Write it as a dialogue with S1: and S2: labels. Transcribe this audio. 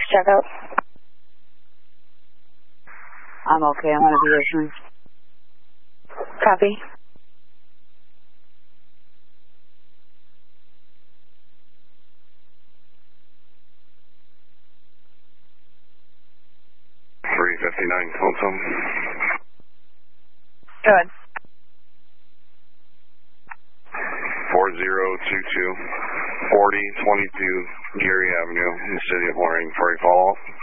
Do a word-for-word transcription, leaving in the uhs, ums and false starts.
S1: check out.
S2: I'm okay. I'm going to be issuing.
S1: Copy.
S3: three fifty-nine Totem.
S1: Go ahead.
S3: four zero two two, forty twenty-two Geary Avenue in the city of Loring for a follow-up.